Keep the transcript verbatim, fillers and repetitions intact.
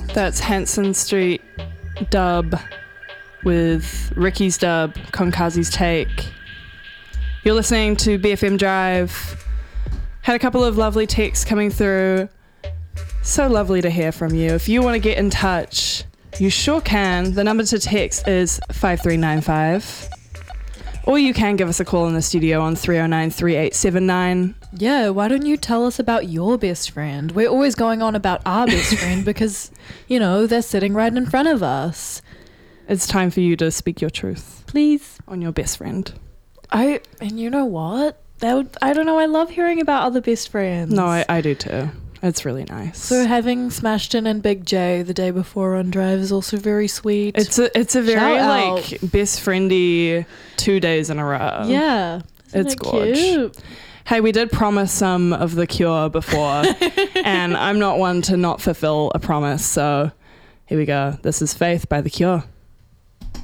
That's Hanson Street dub with Ricky's dub, Konkazi's take. You're listening to B F M Drive. Had a couple of lovely texts coming through. So lovely to hear from you. If you want to get in touch, you sure can. The number to text is five three nine five. Or you can give us a call in the studio on three oh nine, three eight seven nine. Yeah, why don't you tell us about your best friend? We're always going on about our best friend because, you know, they're sitting right in front of us. It's time for you to speak your truth. Please. On your best friend. I, and you know what? That would, I don't know, I love hearing about other best friends. No, I, I do too. It's really nice. So having Smashed In and Big J the day before on Drive is also very sweet. It's a it's a very Shout like out. Best friendy two days in a row. Yeah. Isn't It's it gorge. Cute? Hey, we did promise some of the Cure before, and I'm not one to not fulfill a promise. So here we go. This is Faith by The Cure.